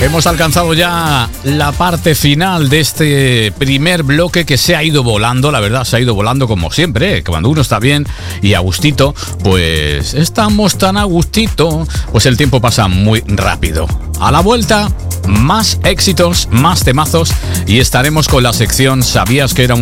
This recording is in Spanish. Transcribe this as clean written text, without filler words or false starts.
Hemos alcanzado ya la parte final de este primer bloque que se ha ido volando, la verdad, se ha ido volando como siempre, ¿eh? Cuando uno está bien y a gustito, pues estamos tan a gustito, pues el tiempo pasa muy rápido. A la vuelta, más éxitos, más temazos y estaremos con la sección ¿Sabías que era un